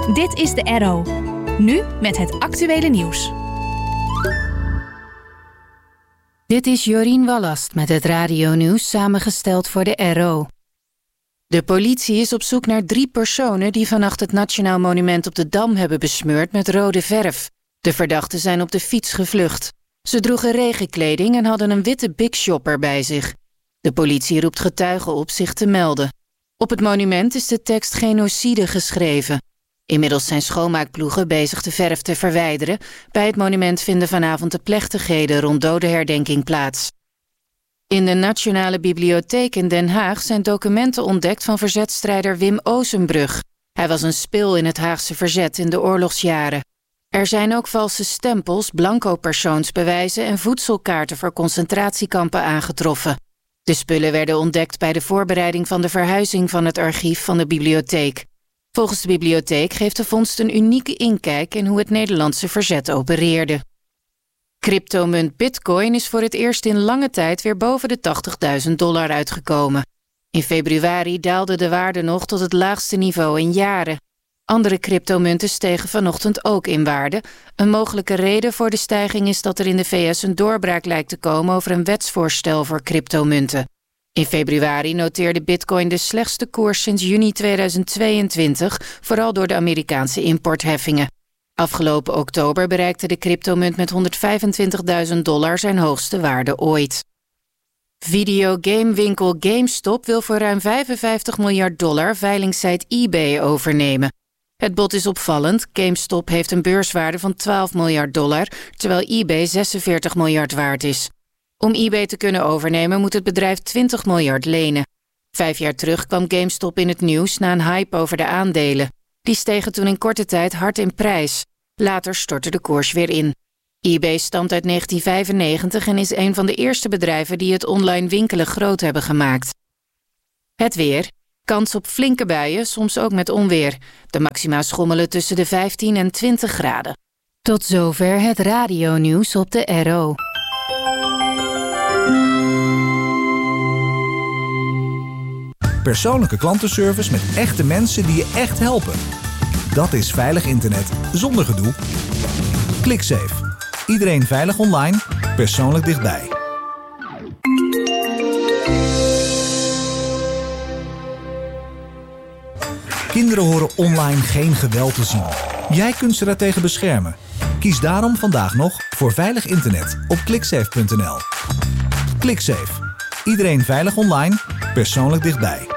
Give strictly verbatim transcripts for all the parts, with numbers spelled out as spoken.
Dit is de R O. Nu met het actuele nieuws. Dit is Jorien Wallast met het radionieuws samengesteld voor de R O. De politie is op zoek naar drie personen die vannacht het Nationaal Monument op de Dam hebben besmeurd met rode verf. De verdachten zijn op de fiets gevlucht. Ze droegen regenkleding en hadden een witte Big Shopper bij zich. De politie roept getuigen op zich te melden. Op het monument is de tekst genocide geschreven. Inmiddels zijn schoonmaakploegen bezig de verf te verwijderen. Bij het monument vinden vanavond de plechtigheden rond dodenherdenking plaats. In de Nationale Bibliotheek in Den Haag zijn documenten ontdekt van verzetstrijder Wim Oosenbrug. Hij was een spil in het Haagse verzet in de oorlogsjaren. Er zijn ook valse stempels, blanco persoonsbewijzen en voedselkaarten voor concentratiekampen aangetroffen. De spullen werden ontdekt bij de voorbereiding van de verhuizing van het archief van de bibliotheek. Volgens de bibliotheek geeft de vondst een unieke inkijk in hoe het Nederlandse verzet opereerde. Cryptomunt Bitcoin is voor het eerst in lange tijd weer boven de tachtigduizend dollar uitgekomen. In februari daalde de waarde nog tot het laagste niveau in jaren. Andere cryptomunten stegen vanochtend ook in waarde. Een mogelijke reden voor de stijging is dat er in de V S een doorbraak lijkt te komen over een wetsvoorstel voor cryptomunten. In februari noteerde Bitcoin de slechtste koers sinds juni tweeduizend tweeëntwintig, vooral door de Amerikaanse importheffingen. Afgelopen oktober bereikte de cryptomunt met honderdvijfentwintigduizend dollar zijn hoogste waarde ooit. Videogamewinkel GameStop wil voor ruim vijfenvijftig miljard dollar veilingsite eBay overnemen. Het bod is opvallend. GameStop heeft een beurswaarde van twaalf miljard dollar, terwijl eBay zesenveertig miljard waard is. Om eBay te kunnen overnemen moet het bedrijf twintig miljard lenen. Vijf jaar terug kwam GameStop in het nieuws na een hype over de aandelen. Die stegen toen in korte tijd hard in prijs. Later stortte de koers weer in. eBay stamt uit negentien vijfennegentig en is een van de eerste bedrijven die het online winkelen groot hebben gemaakt. Het weer. Kans op flinke buien, soms ook met onweer. De maxima schommelen tussen de vijftien en twintig graden. Tot zover het radionieuws op de R O. Persoonlijke klantenservice met echte mensen die je echt helpen. Dat is veilig internet zonder gedoe. ClickSafe. Iedereen veilig online, persoonlijk dichtbij. Kinderen horen online geen geweld te zien. Jij kunt ze daartegen beschermen. Kies daarom vandaag nog voor veilig internet op clicksafe punt n l. ClickSafe. Iedereen veilig online, persoonlijk dichtbij.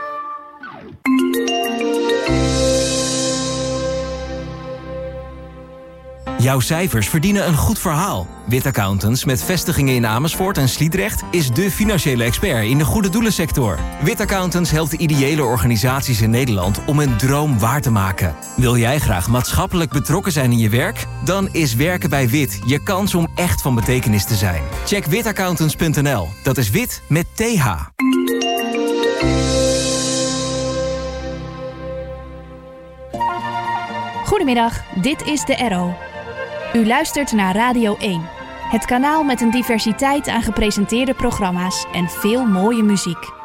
Jouw cijfers verdienen een goed verhaal. Wit Accountants met vestigingen in Amersfoort en Sliedrecht is de financiële expert in de goede doelensector. Wit Accountants helpt de ideële organisaties in Nederland om hun droom waar te maken. Wil jij graag maatschappelijk betrokken zijn in je werk? Dan is werken bij Wit je kans om echt van betekenis te zijn. Check wit accountants punt n l. Dat is wit met T H. Goedemiddag, dit is de R O. U luistert naar Radio één. Het kanaal met een diversiteit aan gepresenteerde programma's en veel mooie muziek.